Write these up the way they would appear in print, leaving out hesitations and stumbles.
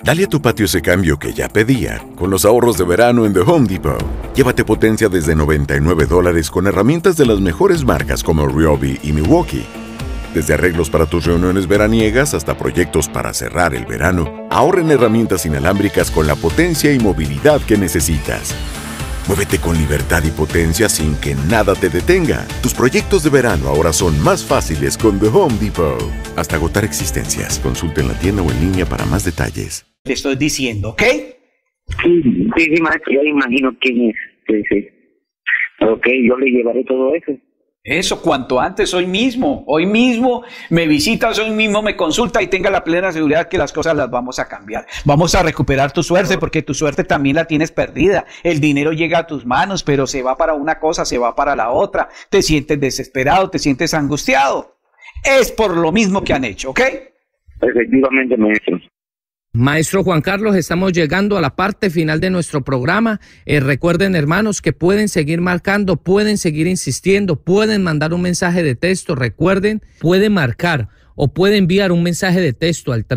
Dale a tu patio ese cambio que ya pedía con los ahorros de verano en The Home Depot. Llévate potencia desde $99 con herramientas de las mejores marcas como Ryobi y Milwaukee. Desde arreglos para tus reuniones veraniegas hasta proyectos para cerrar el verano, ahorra en herramientas inalámbricas con la potencia y movilidad que necesitas. Muévete con libertad y potencia sin que nada te detenga. Tus proyectos de verano ahora son más fáciles con The Home Depot. Hasta agotar existencias. Consulta en la tienda o en línea para más detalles. Te estoy diciendo, ¿ok? Sí, maestro, yo imagino quién es. Sí. Ok, yo le llevaré todo eso. Eso, cuanto antes, hoy mismo me visitas, hoy mismo me consulta y tenga la plena seguridad que las cosas las vamos a cambiar. Vamos a recuperar tu suerte porque tu suerte también la tienes perdida. El dinero llega a tus manos, pero se va para una cosa, se va para la otra. Te sientes desesperado, te sientes angustiado. Es por lo mismo que han hecho, ¿ok? Efectivamente, maestro. Maestro Juan Carlos, estamos llegando a la parte final de nuestro programa. Recuerden, hermanos, que pueden seguir marcando, pueden seguir insistiendo, pueden mandar un mensaje de texto. Recuerden, pueden marcar o pueden enviar un mensaje de texto al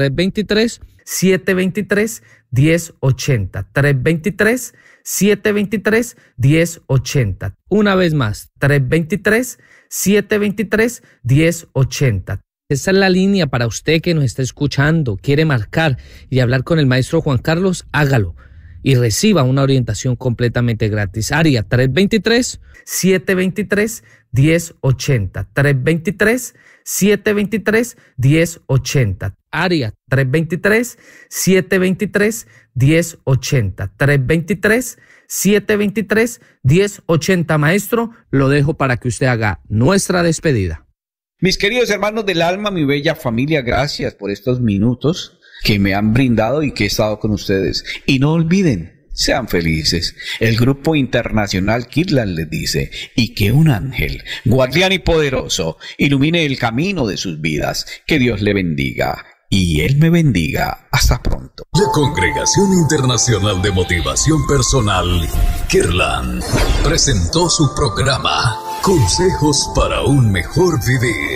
323-723-1080. 323-723-1080. Una vez más, 323-723-1080. Esa es la línea para usted que nos está escuchando, quiere marcar y hablar con el maestro Juan Carlos, hágalo y reciba una orientación completamente gratis. Área 323-723-1080. 323-723-1080. Área 323-723-1080. 323-723-1080. Maestro, lo dejo para que usted haga nuestra despedida. Mis queridos hermanos del alma, mi bella familia, gracias por estos minutos que me han brindado y que he estado con ustedes. Y no olviden, sean felices. El Grupo Internacional Kirtland les dice, y que un ángel, guardián y poderoso, ilumine el camino de sus vidas. Que Dios le bendiga. Y Él me bendiga. Hasta pronto. La Congregación Internacional de Motivación Personal, Kirtland, presentó su programa Consejos para un Mejor Vivir.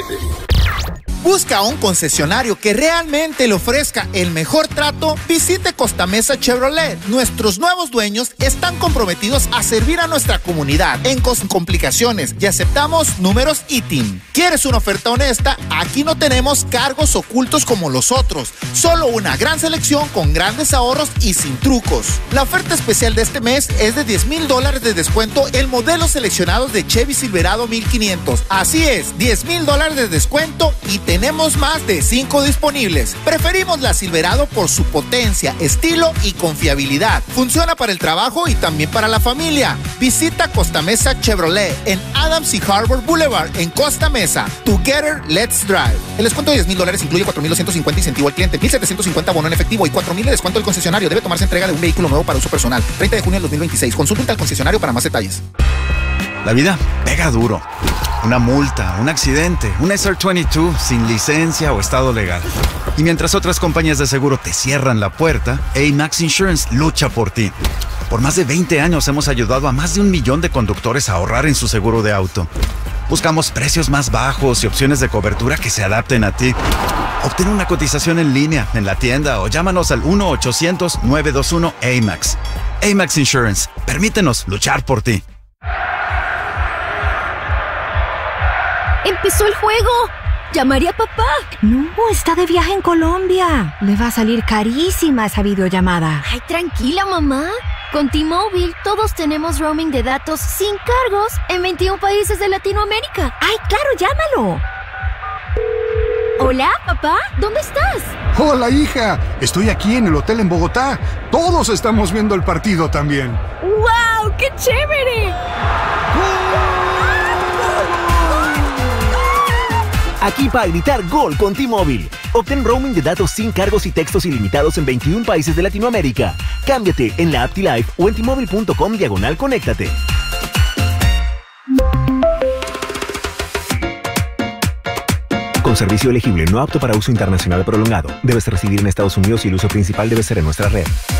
¿Busca un concesionario que realmente le ofrezca el mejor trato? Visite Costa Mesa Chevrolet. Nuestros nuevos dueños están comprometidos a servir a nuestra comunidad sin complicaciones y aceptamos números ITIN. ¿Quieres una oferta honesta? Aquí no tenemos cargos ocultos como los otros. Solo una gran selección con grandes ahorros y sin trucos. La oferta especial de este mes es de $10,000 de descuento en modelos seleccionados de Chevy Silverado 1500. Así es, $10,000 de descuento y tenemos más de 5 disponibles. Preferimos la Silverado por su potencia, estilo y confiabilidad. Funciona para el trabajo y también para la familia. Visita Costa Mesa Chevrolet en Adams y Harbor Boulevard en Costa Mesa. Together, let's drive. El descuento de $10,000 incluye $4,250 incentivo al cliente, $1,750 bono en efectivo y $4,000 de descuento del concesionario. Debe tomarse entrega de un vehículo nuevo para uso personal. 30 de junio del 2026. Consulta al concesionario para más detalles. La vida pega duro. Una multa, un accidente, un SR22 sin licencia o estado legal. Y mientras otras compañías de seguro te cierran la puerta, AMAX Insurance lucha por ti. Por más de 20 años hemos ayudado a más de 1 millón de conductores a ahorrar en su seguro de auto. Buscamos precios más bajos y opciones de cobertura que se adapten a ti. Obtén una cotización en línea, en la tienda o llámanos al 1-800-921-AMAX. AMAX Insurance. Permítenos luchar por ti. ¡Empezó el juego! ¡Llamaré a papá! No, está de viaje en Colombia. Le va a salir carísima esa videollamada. Ay, tranquila, mamá. Con T-Mobile todos tenemos roaming de datos sin cargos en 21 países de Latinoamérica. ¡Ay, claro, llámalo! Hola, papá. ¿Dónde estás? Hola, hija. Estoy aquí en el hotel en Bogotá. Todos estamos viendo el partido también. ¡Wow! ¡Qué chévere! Aquí para gritar gol con T-Mobile. Obtén roaming de datos sin cargos y textos ilimitados en 21 países de Latinoamérica. Cámbiate en la app T-Life o en T-Mobile.com/conéctate. Con servicio elegible no apto para uso internacional prolongado. Debes residir en Estados Unidos y el uso principal debe ser en nuestra red.